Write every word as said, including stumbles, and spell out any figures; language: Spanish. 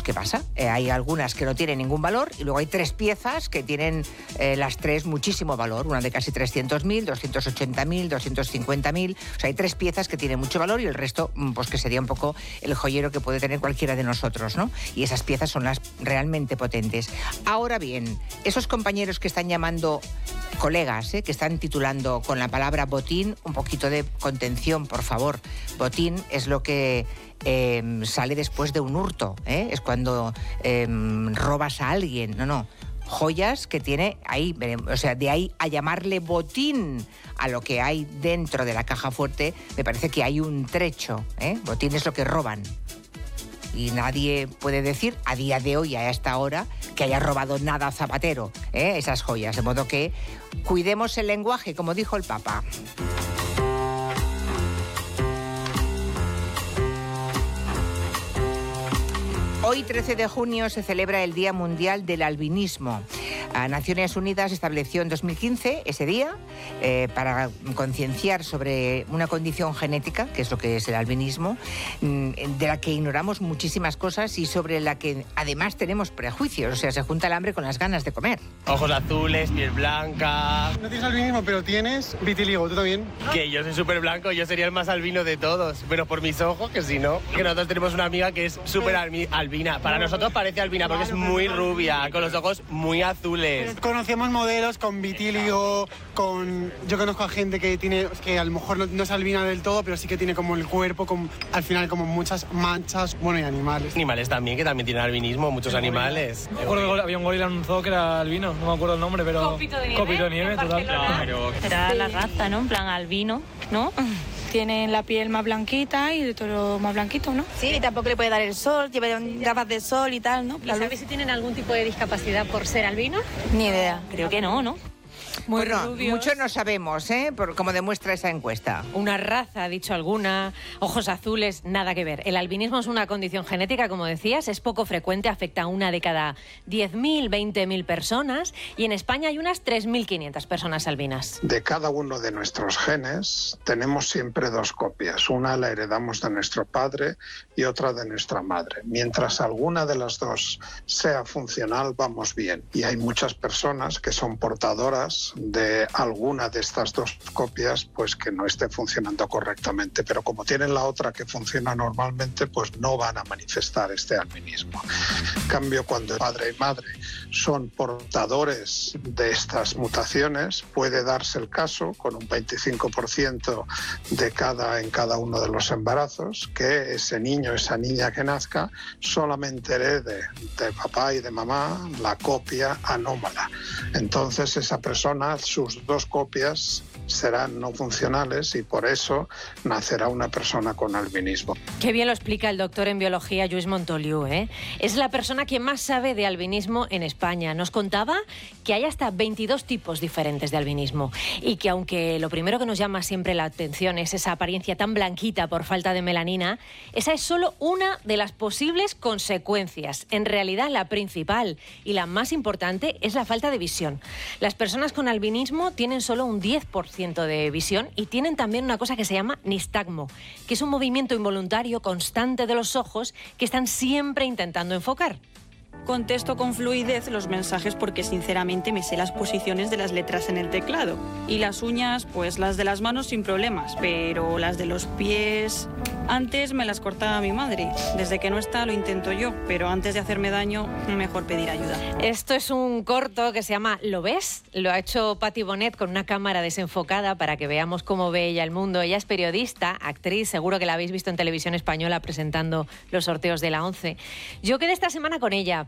¿qué pasa? Eh, hay algunas que no tienen ningún valor y luego hay tres piezas que tienen eh, las tres muchísimo valor. Una de casi trescientos mil, doscientos ochenta mil, doscientos cincuenta mil. O sea, hay tres piezas que tienen mucho valor y el resto, pues que sería un poco el joyero que puede tener cualquiera de nosotros, ¿no? Y esas piezas son las realmente potentes. Ahora bien, esos compañeros que están llamando colegas, ¿eh? que están titulando con la palabra botín, un poquito de contención, por favor. Botín es lo que eh, sale después de un hurto, ¿eh? Es cuando eh, robas a alguien. No, no. Joyas que tiene ahí, o sea, de ahí a llamarle botín a lo que hay dentro de la caja fuerte, me parece que hay un trecho, ¿eh? Botín es lo que roban. Y nadie puede decir a día de hoy, a esta hora, que haya robado nada a Zapatero, ¿eh? esas joyas. De modo que cuidemos el lenguaje, como dijo el Papa. Hoy, trece de junio, se celebra el Día Mundial del Albinismo. Naciones Unidas estableció en dos mil quince ese día eh, para concienciar sobre una condición genética, que es lo que es el albinismo, de la que ignoramos muchísimas cosas y sobre la que además tenemos prejuicios. O sea, se junta el hambre con las ganas de comer. Ojos azules, piel blanca... No tienes albinismo, pero tienes vitiligo, ¿tú también? Que yo soy súper blanco, yo sería el más albino de todos, pero por mis ojos, que si no. Que nosotros tenemos una amiga que es súper albina. Para nosotros parece albina porque es muy rubia, con los ojos muy azules. Conocemos modelos con vitiligo, con... Yo conozco a gente que tiene, que a lo mejor no, no es albina del todo, pero sí que tiene como el cuerpo, con, al final como muchas manchas, bueno, y animales. Animales también, que también tienen albinismo, muchos animales. Me acuerdo que había un gorila en un zoo que era albino, no me acuerdo el nombre, pero... Copito de nieve. Copito de nieve, total. Claro. Será la raza, ¿no? En plan albino, ¿no? Tienen la piel más blanquita y de todo más blanquito, ¿no? Sí, y tampoco le puede dar el sol, lleva gafas de sol y tal, ¿no? ¿Y sabéis si tienen algún tipo de discapacidad por ser albino? Ni idea. Creo que no, ¿no? Muy bueno, rubios. Mucho no sabemos, ¿eh? Por, como demuestra esa encuesta. Una raza, ha dicho alguna, ojos azules, nada que ver. El albinismo es una condición genética, como decías, es poco frecuente, afecta a una de cada diez mil, veinte mil personas y en España hay unas tres mil quinientas personas albinas. De cada uno de nuestros genes tenemos siempre dos copias. Una la heredamos de nuestro padre y otra de nuestra madre. Mientras alguna de las dos sea funcional, vamos bien. Y hay muchas personas que son portadoras de alguna de estas dos copias, pues que no esté funcionando correctamente, pero como tienen la otra que funciona normalmente, pues no van a manifestar este albinismo. En cambio, cuando padre y madre son portadores de estas mutaciones, puede darse el caso, con un veinticinco por ciento de cada, en cada uno de los embarazos, que ese niño, esa niña que nazca, solamente herede de papá y de mamá la copia anómala. Entonces, esa persona, sus dos copias serán no funcionales y por eso nacerá una persona con albinismo. Qué bien lo explica el doctor en biología Lluís Montoliu, ¿eh? Es la persona que más sabe de albinismo en España. Nos contaba que hay hasta veintidós tipos diferentes de albinismo y que aunque lo primero que nos llama siempre la atención es esa apariencia tan blanquita por falta de melanina, esa es solo una de las posibles consecuencias. En realidad, la principal y la más importante es la falta de visión. Las personas con albinismo tienen solo un diez por ciento de visión y tienen también una cosa que se llama nistagmo, que es un movimiento involuntario constante de los ojos que están siempre intentando enfocar. Contesto con fluidez los mensajes porque sinceramente me sé las posiciones de las letras en el teclado. Y las uñas, pues las de las manos sin problemas, pero las de los pies... Antes me las cortaba mi madre. Desde que no está lo intento yo, pero antes de hacerme daño, mejor pedir ayuda. Esto es un corto que se llama ¿Lo ves? Lo ha hecho Patti Bonet con una cámara desenfocada para que veamos cómo ve ella el mundo. Ella es periodista, actriz, seguro que la habéis visto en televisión española presentando los sorteos de la ONCE. Yo quedé esta semana con ella